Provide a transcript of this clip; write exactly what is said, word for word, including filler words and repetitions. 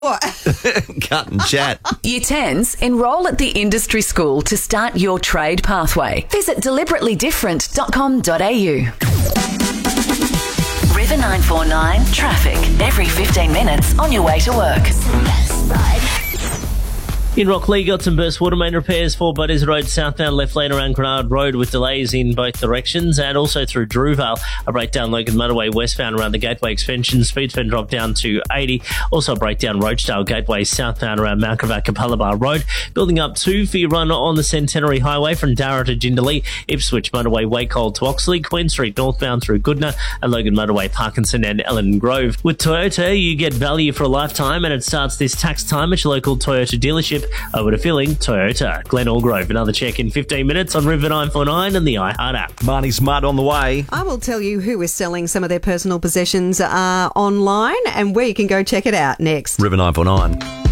What? Cut and chat. Year tens, enrol at the industry school to start your trade pathway. Visit deliberately different dot com dot a u. River nine four nine traffic. Every fifteen minutes on your way to work. In Rocklea, got some burst water main repairs for Buddies Road southbound left lane around Granard Road with delays in both directions, and also through Drewvale, a breakdown Logan Motorway westbound around the Gateway extension. Speed's been dropped down to eighty. Also a breakdown Roachdale Gateway southbound around Mount Gravatt Capalaba Road. Building up two for your run on the Centenary Highway from Darra to Jindalee, Ipswich Motorway Wacol to Oxley, Queen Street northbound through Goodna, and Logan Motorway Parkinson and Ellen Grove. With Toyota, you get value for a lifetime, and it starts this tax time at your local Toyota dealership. Over to Filling, Toyota, Glen Grove. Another check in fifteen minutes on River nine four nine and the iHeart app. Marnie's Mud on the way. I will tell you who is selling some of their personal possessions uh, online and where you can go check it out next. River nine four nine.